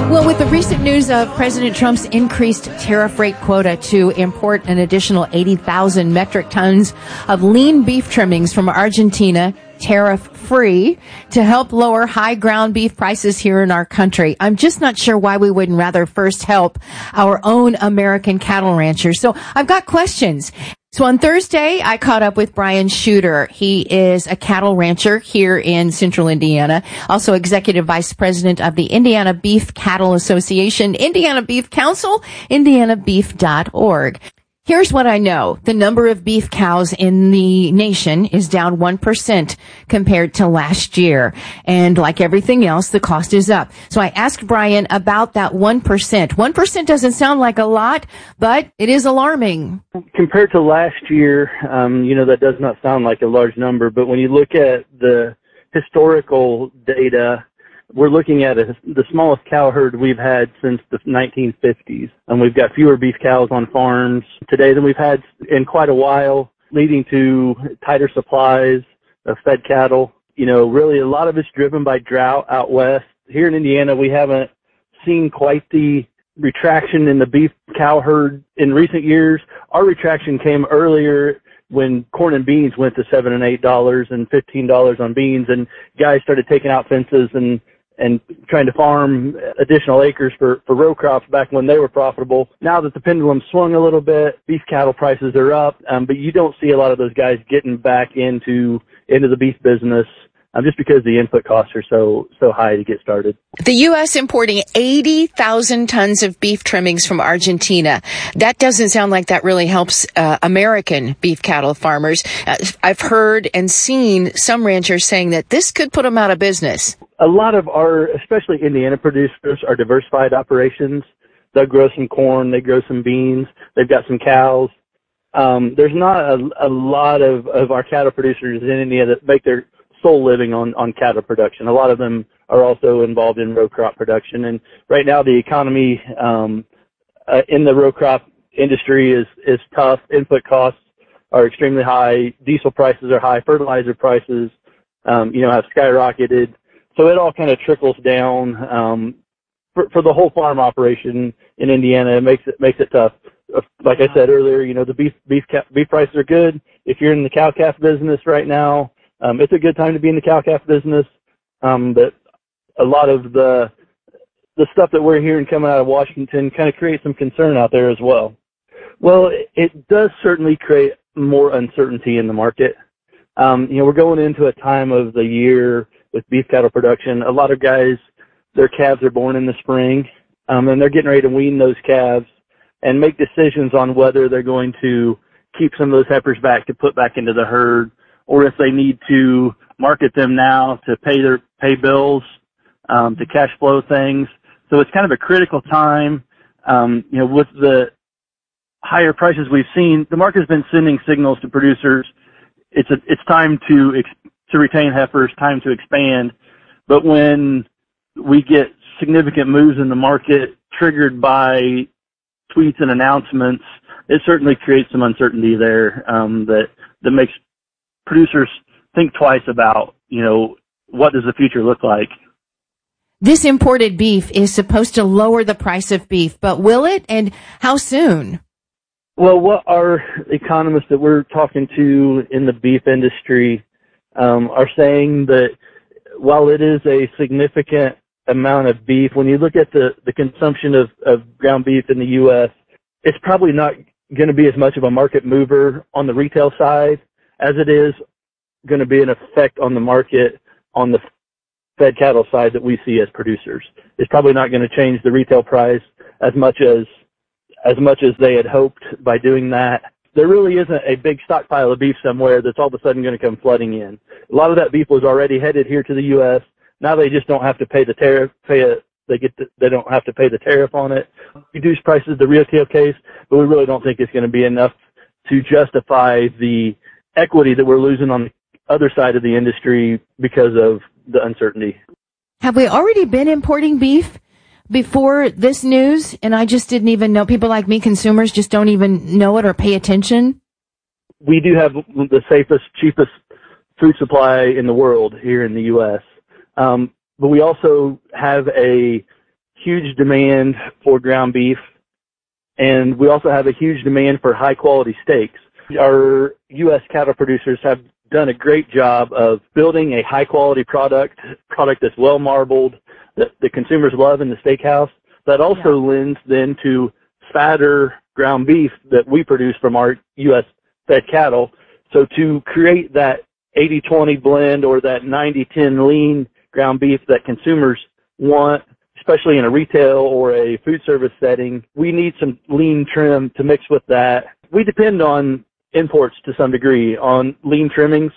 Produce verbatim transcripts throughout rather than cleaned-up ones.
Well, with the recent news of President Trump's increased tariff rate quota to import an additional eighty thousand metric tons of lean beef trimmings from Argentina, tariff-free, to help lower high ground beef prices here in our country, I'm just not sure why we wouldn't rather first help our own American cattle ranchers. So I've got questions. So on Thursday, I caught up with Brian Shooter. He is a cattle rancher here in central Indiana, also executive vice president of the Indiana Beef Cattle Association, Indiana Beef Council, indiana beef dot org. Here's what I know. The number of beef cows in the nation is down one percent compared to last year. And like everything else, the cost is up. So I asked Brian about that one percent. one percent doesn't sound like a lot, but it is alarming. Compared to last year, um, you know, that does not sound like a large number. But when you look at the historical data, we're looking at a, the smallest cow herd we've had since the nineteen fifties. And we've got fewer beef cows on farms today than we've had in quite a while, leading to tighter supplies of fed cattle. You know, really a lot of it's driven by drought out west. Here in Indiana, we haven't seen quite the retraction in the beef cow herd in recent years. Our retraction came earlier when corn and beans went to seven and eight dollars and fifteen dollars on beans, and guys started taking out fences and and trying to farm additional acres for, for row crops back when they were profitable. Now that the pendulum swung a little bit, beef cattle prices are up, um, but you don't see a lot of those guys getting back into into the beef business um, just because the input costs are so so high to get started. The U S importing eighty thousand tons of beef trimmings from Argentina. That doesn't sound like that really helps uh, American beef cattle farmers. Uh, I've heard and seen some ranchers saying that this could put them out of business. A lot of our, especially Indiana producers, are diversified operations. They'll grow some corn, they grow some beans, they've got some cows. Um, there's not a, a lot of, of our cattle producers in Indiana that make their sole living on, on cattle production. A lot of them are also involved in row crop production. And right now the economy um, uh, in the row crop industry is, is tough. Input costs are extremely high. Diesel prices are high. Fertilizer prices, um, you know, have skyrocketed. So it all kind of trickles down um, for, for the whole farm operation in Indiana. It makes it makes it tough. Like I said earlier, you know, the beef beef beef prices are good. If you're in the cow calf business right now, um, it's a good time to be in the cow calf business. Um, but a lot of the the stuff that we're hearing coming out of Washington kind of creates some concern out there as well. Well, it does certainly create more uncertainty in the market. Um, you know, we're going into a time of the year with beef cattle production. A lot of guys, their calves are born in the spring, um, and they're getting ready to wean those calves and make decisions on whether they're going to keep some of those heifers back to put back into the herd, or if they need to market them now to pay their pay bills, um, to cash flow things. So it's kind of a critical time. Um, you know, with the higher prices we've seen, the market's been sending signals to producers. It's a, it's time to ex- to retain heifers, time to expand. But when we get significant moves in the market triggered by tweets and announcements, it certainly creates some uncertainty there um, that that makes producers think twice about, you know, what does the future look like. This imported beef is supposed to lower the price of beef, but will it, and how soon? Well, what our economists that we're talking to in the beef industry um, are saying that while it is a significant amount of beef, when you look at the, the consumption of, of ground beef in the U S, it's probably not going to be as much of a market mover on the retail side as it is going to be an effect on the market on the fed cattle side that we see as producers. It's probably not going to change the retail price as much as as much as they had hoped by doing that. There really isn't a big stockpile of beef somewhere that's all of a sudden going to come flooding in. A lot of that beef was already headed here to the U S. Now they just don't have to pay the tariff, pay it, they get, the, they don't have to pay the tariff on it. Reduce prices, the retail case, but we really don't think it's going to be enough to justify the equity that we're losing on the other side of the industry because of the uncertainty. Have we already been importing beef before this news, and I just didn't even know? People like me, consumers, just don't even know it or pay attention? We do have the safest, cheapest food supply in the world here in the U S, um, but we also have a huge demand for ground beef, and we also have a huge demand for high-quality steaks. Our U S cattle producers have done a great job of building a high-quality product, product that's well-marbled, that the consumers love in the steakhouse, that also yeah. lends then to fatter ground beef that we produce from our U S fed cattle. So to create that eighty twenty blend or that ninety ten lean ground beef that consumers want, especially in a retail or a food service setting, we need some lean trim to mix with that. We depend on imports to some degree on lean trimmings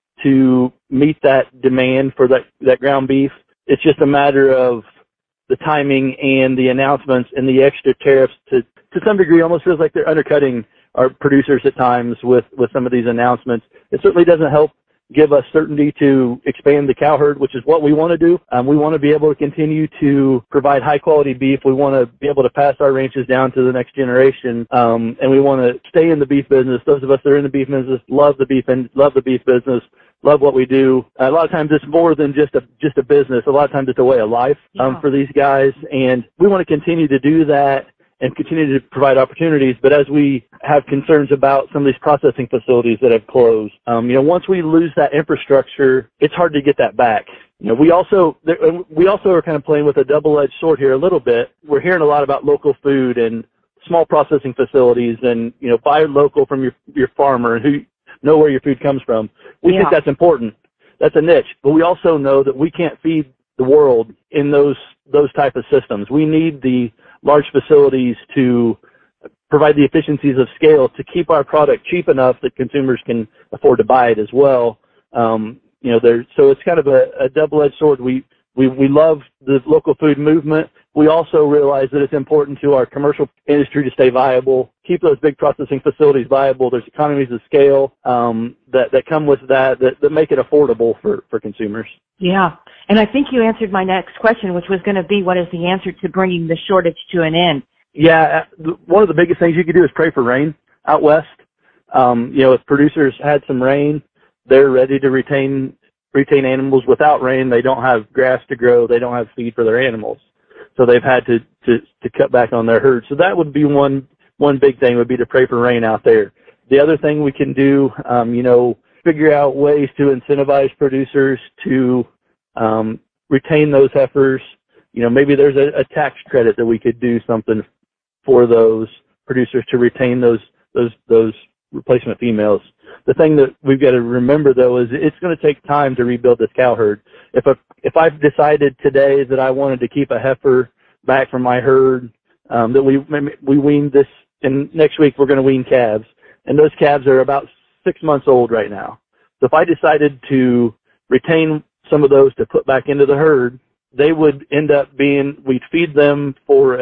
to meet that demand for that, that ground beef. It's just a matter of the timing and the announcements and the extra tariffs to, to some degree almost feels like they're undercutting our producers at times with, with some of these announcements. It certainly doesn't help give us certainty to expand the cow herd, which is what we want to do. Um, we want to be able to continue to provide high quality beef. We want to be able to pass our ranches down to the next generation. Um, and we want to stay in the beef business. Those of us that are in the beef business love the beef and love the beef business, love what we do. Uh, a lot of times it's more than just a, just a business. A lot of times it's a way of life, um, yeah. for these guys. And we want to continue to do that and continue to provide opportunities. But as we have concerns about some of these processing facilities that have closed, um, you know, once we lose that infrastructure, it's hard to get that back. You know, we also, we also are kind of playing with a double-edged sword here a little bit. We're hearing a lot about local food and small processing facilities and, you know, buy local from your, your farmer and who know where your food comes from. We yeah. think that's important. That's a niche. But we also know that we can't feed the world in those, those type of systems. We need the large facilities to provide the efficiencies of scale to keep our product cheap enough that consumers can afford to buy it as well. Um, you know, there, so it's kind of a, a double-edged sword. We, we, we love the local food movement. We also realize that it's important to our commercial industry to stay viable, keep those big processing facilities viable. There's economies of scale, um, that, that come with that, that, that make it affordable for, for consumers. Yeah. And I think you answered my next question, which was going to be, what is the answer to bringing the shortage to an end? Yeah. One of the biggest things you could do is pray for rain out west. Um, you know, if producers had some rain, they're ready to retain, retain animals. Without rain, they don't have grass to grow. They don't have feed for their animals. So they've had to, to, to cut back on their herd. So that would be one, one big thing would be to pray for rain out there. The other thing we can do, um, you know, figure out ways to incentivize producers to, um, retain those heifers. You know, maybe there's a, a tax credit that we could do something for those producers to retain those, those, those replacement females. The thing that we've got to remember though is it's going to take time to rebuild this cow herd. If a, if I've decided today that I wanted to keep a heifer back from my herd, um, that we, we weaned this, and next week we're going to wean calves, and those calves are about six months old right now. So if I decided to retain some of those to put back into the herd, they would end up being, we'd feed them for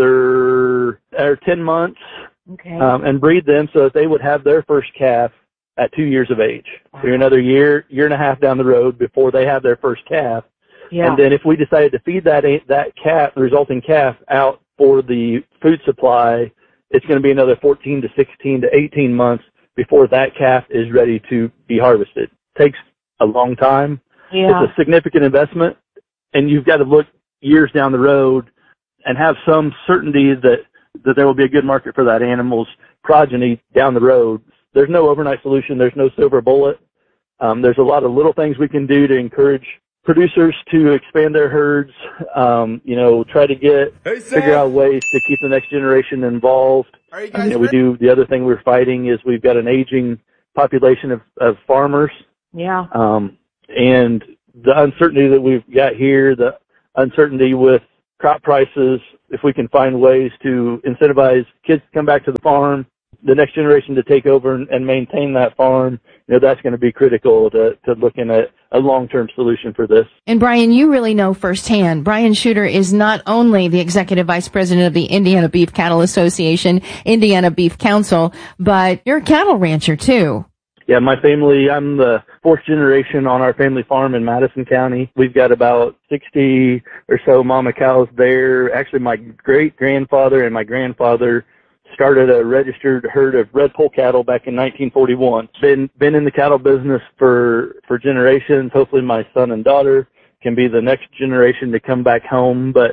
another or ten months, okay. um, and breed them so that they would have their first calf at two years of age. Wow. So you're another year, year and a half down the road before they have their first calf. Yeah. And then if we decided to feed that that calf, the resulting calf, out for the food supply, it's going to be another fourteen to sixteen to eighteen months before that calf is ready to be harvested. It takes a long time. Yeah. It's a significant investment, and you've got to look years down the road and have some certainty that, that there will be a good market for that animal's progeny down the road. There's no overnight solution. There's no silver bullet. Um, there's a lot of little things we can do to encourage producers to expand their herds, um, you know, try to get, hey, figure out ways to keep the next generation involved. Are you guys you know, we do, the other thing we're fighting is we've got an aging population of, of farmers. Yeah. Um, and the uncertainty that we've got here, the uncertainty with crop prices, if we can find ways to incentivize kids to come back to the farm, the next generation to take over and, and maintain that farm, you know, that's going to be critical to, to looking at a long-term solution for this. And Brian, you really know firsthand. Brian Shooter is not only the executive vice president of the Indiana Beef Cattle Association, Indiana Beef Council, but you're a cattle rancher too. Yeah, my family, I'm the fourth generation on our family farm in Madison County. We've got about sixty or so mama cows there. Actually, my great-grandfather and my grandfather started a registered herd of red poll cattle back in nineteen forty-one. Been been in the cattle business for for generations. Hopefully my son and daughter can be the next generation to come back home. But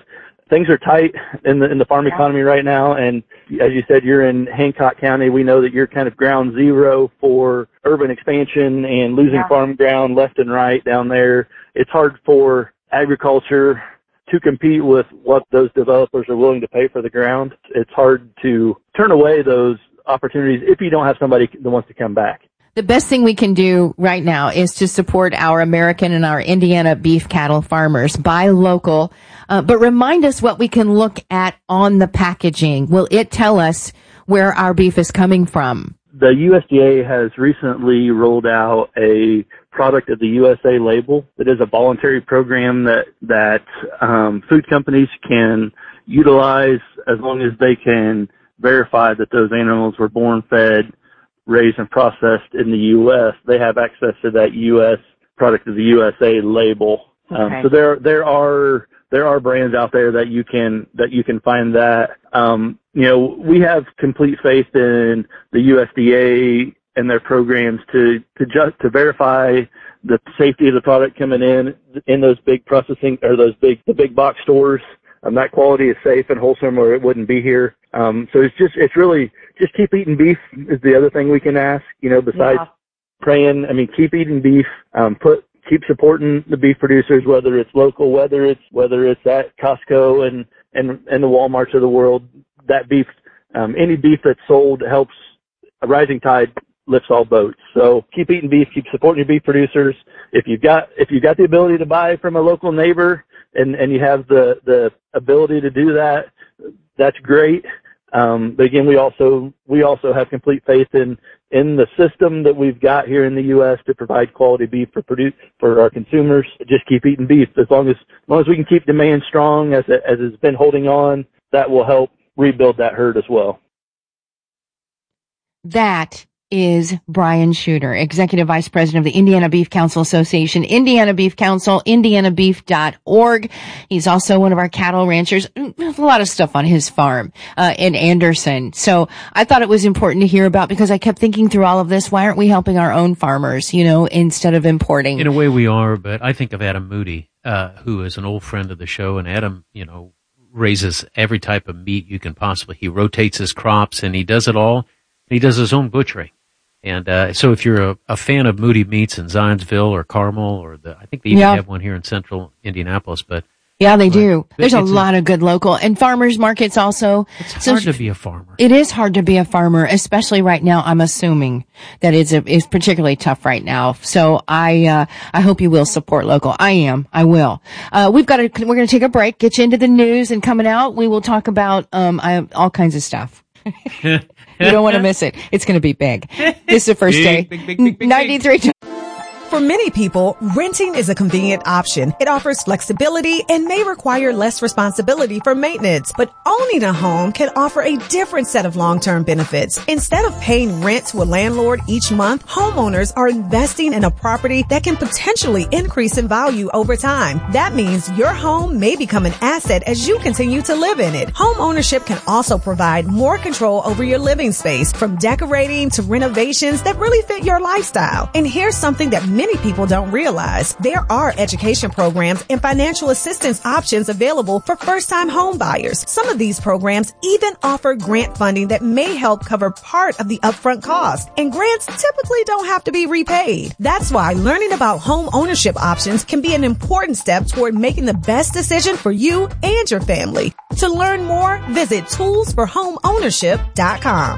things are tight in the in the farm Yeah. economy right now, and as you said, you're in Hancock County. We know that you're kind of ground zero for urban expansion and losing Yeah. farm ground left and right down there. It's hard for agriculture to compete with what those developers are willing to pay for the ground. It's hard to turn away those opportunities if you don't have somebody that wants to come back. The best thing we can do right now is to support our American and our Indiana beef cattle farmers. Buy local, uh, but remind us what we can look at on the packaging. Will it tell us where our beef is coming from? The U S D A has recently rolled out a product of the U S A label that is a voluntary program that that um, food companies can utilize as long as they can verify that those animals were born, fed, raised, and processed in the U S. They have access to that U S product of the U S A label. Okay. Um, so there there are there are brands out there that you can that you can find that. Um, you know, we have complete faith in the U S D A and their programs to to just to verify the safety of the product coming in in those big processing or those big the big box stores. Um, that quality is safe and wholesome, or it wouldn't be here. Um, so it's just it's really just keep eating beef is the other thing we can ask. You know, besides Yeah. praying, I mean, keep eating beef. Um, put keep supporting the beef producers, whether it's local, whether it's whether it's at Costco and and and the Walmarts of the world. That beef, um, any beef that's sold helps. A rising tide lifts all boats. So keep eating beef, keep supporting your beef producers. If you've got if you've got the ability to buy from a local neighbor and and you have the the ability to do that, that's great. Um, but again, we also we also have complete faith in in the system that we've got here in the U S to provide quality beef for produce for our consumers. Just keep eating beef as long as as long as we can keep demand strong as it, as it's been holding on. That will help rebuild that herd as well. That is Brian Shooter, Executive Vice President of the Indiana Beef Council Association, Indiana Beef Council, indiana beef dot org. He's also one of our cattle ranchers. There's a lot of stuff on his farm uh, in Anderson. So I thought it was important to hear about because I kept thinking through all of this, why aren't we helping our own farmers, you know, instead of importing? In a way we are, but I think of Adam Moody, uh, who is an old friend of the show, and Adam, you know, raises every type of meat you can possibly. He rotates his crops, and he does it all. He does his own butchering. And uh, so if you're a, a fan of Moody Meats in Zionsville or Carmel, or the, I think they even Yeah. have one here in central Indianapolis, but Yeah, they do. But There's a it's a- lot of good local and farmers markets also. it's So hard sh- to be a farmer. It is hard to be a farmer, especially right now. I'm assuming that it's a, it's particularly tough right now. So I, uh, I hope you will support local. I am. I will. Uh, we've got to, we're going to take a break, get you into the news, and coming out, we will talk about, um, I, all kinds of stuff. You don't want to miss it. It's going to be big. This is the first Big, day. big, big, big, big, ninety-three. For many people, renting is a convenient option. It offers flexibility and may require less responsibility for maintenance. But owning a home can offer a different set of long-term benefits. Instead of paying rent to a landlord each month, homeowners are investing in a property that can potentially increase in value over time. That means your home may become an asset as you continue to live in it. Home ownership can also provide more control over your living space, from decorating to renovations that really fit your lifestyle. And here's something that many people don't realize. There are education programs and financial assistance options available for first-time home buyers. Some of these programs even offer grant funding that may help cover part of the upfront cost. And grants typically don't have to be repaid. That's why learning about home ownership options can be an important step toward making the best decision for you and your family. To learn more, visit tools for home ownership dot com.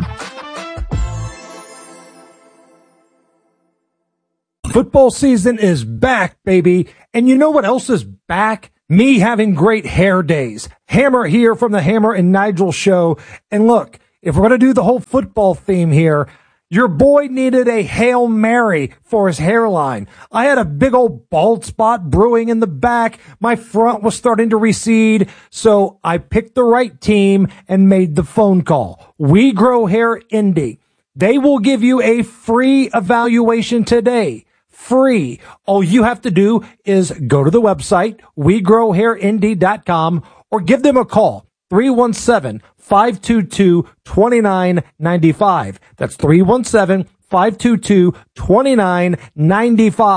Football season is back, baby. And you know what else is back? Me having great hair days. Hammer here from the Hammer and Nigel show. And look, if we're going to do the whole football theme here, your boy needed a Hail Mary for his hairline. I had a big old bald spot brewing in the back. My front was starting to recede. So I picked the right team and made the phone call. We Grow Hair Indy. They will give you a free evaluation today. Free. All you have to do is go to the website, we grow hair indy dot com, or give them a call, three one seven, five two two, two nine nine five. That's three one seven, five two two, two nine nine five.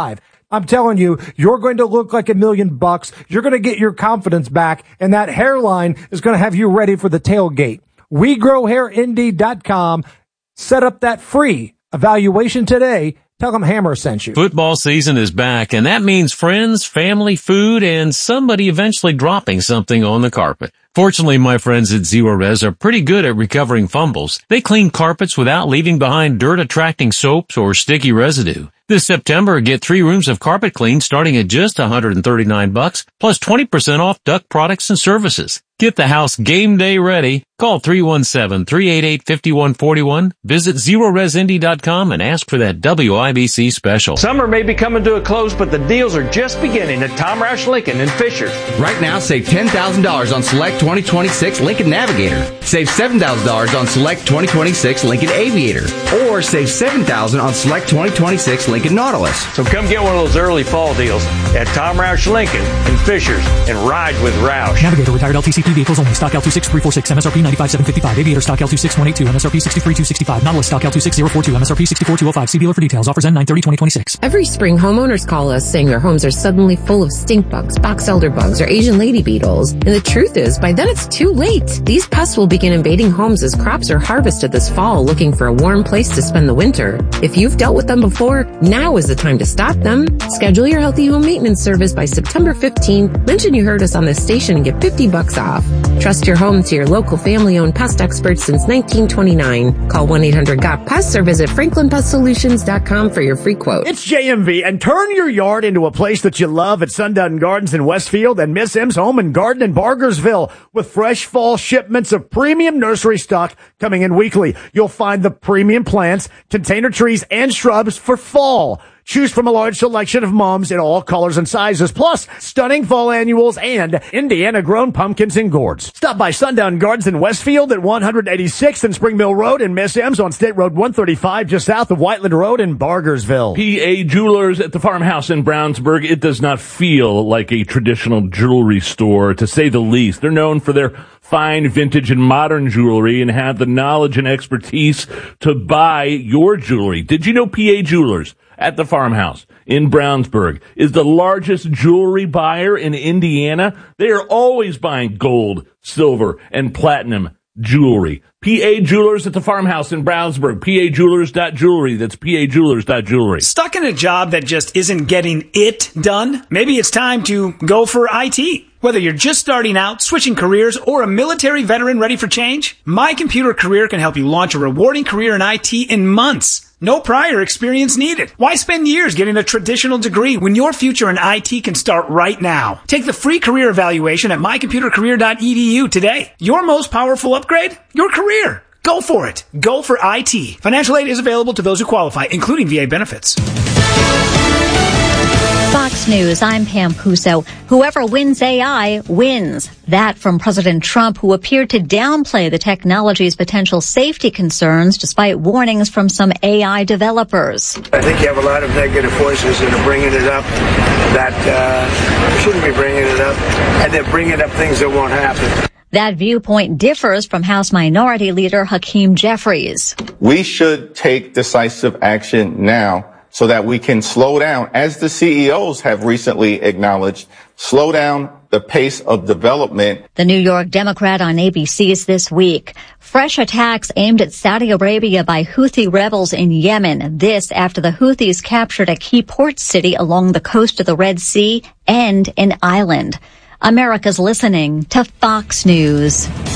I'm telling you, you're going to look like a million bucks. You're going to get your confidence back, and that hairline is going to have you ready for the tailgate. we grow hair indeed dot com. Set up that free evaluation today. Tell them Hammer sent you. Football season is back, and that means friends, family, food, and somebody eventually dropping something on the carpet. Fortunately, my friends at Zero Res are pretty good at recovering fumbles. They clean carpets without leaving behind dirt-attracting soaps or sticky residue. This September, get three rooms of carpet clean starting at just one hundred thirty-nine bucks, plus twenty percent off duct products and services. Get the house game day ready. Call three one seven, three eight eight, five one four one. Visit zero res indy dot com and ask for that W I B C special. Summer may be coming to a close, but the deals are just beginning at Tom Roush Lincoln in Fishers. Right now, save ten thousand dollars on select twenty twenty-six Lincoln Navigator. Save seven thousand dollars on select twenty twenty-six Lincoln Aviator. Or save seven thousand dollars on select twenty twenty-six Lincoln Nautilus. So come get one of those early fall deals at Tom Roush Lincoln in Fishers and ride with Roush. Navigator retired L T C P vehicles only. Stock L two six three four six, M S R P ninety-five seven fifty-five. Aviator stock L two six one eight two, M S R P sixty-three two sixty-five. Nautilus stock L two six zero four two, M S R P sixty-four two oh five. See dealer for details. Offers end nine thirty twenty twenty-six. Every spring, homeowners call us saying their homes are suddenly full of stink bugs, box elder bugs, or Asian lady beetles. And the truth is, by then it's too late. These pests will begin invading homes as crops are harvested this fall, looking for a warm place to spend the winter. If you've dealt with them before, now is the time to stop them. Schedule your Healthy Home Maintenance service by September fifteenth. Mention you heard us on this station and get fifty bucks off. Trust your home to your local family-owned pest experts since nineteen twenty-nine. Call one eight hundred G O T Pests or visit franklin pest solutions dot com for your free quote. It's J M V, and turn your yard into a place that you love at Sundown Gardens in Westfield and Miss M's Home and Garden in Bargersville with fresh fall shipments of premium nursery stock coming in weekly. You'll find the premium plants, container trees, and shrubs for fall. Choose from a large selection of mums in all colors and sizes, plus stunning fall annuals and Indiana-grown pumpkins and gourds. Stop by Sundown Gardens in Westfield at one eighty-sixth and Spring Mill Road and Miss M's on State Road one thirty-five just south of Whiteland Road in Bargersville. P A Jewelers at the Farmhouse in Brownsburg. It does not feel like a traditional jewelry store, to say the least. They're known for their fine vintage and modern jewelry and have the knowledge and expertise to buy your jewelry. Did you know P A Jewelers at the Farmhouse in Brownsburg is the largest jewelry buyer in Indiana? They are always buying gold, silver, and platinum jewelry. P A Jewelers at the Farmhouse in Brownsburg. P A Jewelers dot jewelry. That's P A Jewelers dot jewelry. Stuck in a job that just isn't getting it done? Maybe it's time to go for I T. Whether you're just starting out, switching careers, or a military veteran ready for change, My Computer Career can help you launch a rewarding career in I T in months. No prior experience needed. Why spend years getting a traditional degree when your future in I T can start right now? Take the free career evaluation at my computer career dot e d u today. Your most powerful upgrade? Your career. Go for it. Go for I T. Financial aid is available to those who qualify, including V A benefits. Fox News, I'm Pam Puso. Whoever wins A I wins. That from President Trump, who appeared to downplay the technology's potential safety concerns despite warnings from some A I developers. I think you have a lot of negative voices that are bringing it up that uh, shouldn't be bringing it up, and they're bringing up things that won't happen. That viewpoint differs from House Minority Leader Hakeem Jeffries. We should take decisive action now so that we can slow down, as the C E Os have recently acknowledged, slow down the pace of development. The New York Democrat on A B C's This Week. Fresh attacks aimed at Saudi Arabia by Houthi rebels in Yemen. This after the Houthis captured a key port city along the coast of the Red Sea and an island. America's listening to Fox News.